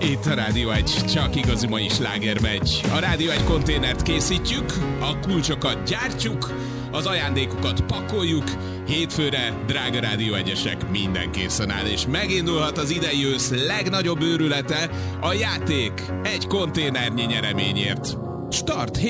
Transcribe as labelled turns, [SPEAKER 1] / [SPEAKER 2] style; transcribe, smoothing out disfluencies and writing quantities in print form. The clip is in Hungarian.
[SPEAKER 1] Itt a Rádió 1, csak igazi mai sláger megy. A Rádió 1 konténert készítjük, a kulcsokat gyártjuk, az ajándékokat pakoljuk, hétfőre, drága Rádió 1-esek, minden készen áll, és megindulhat az idei ősz legnagyobb őrülete, a játék egy konténernyi nyereményért. Start!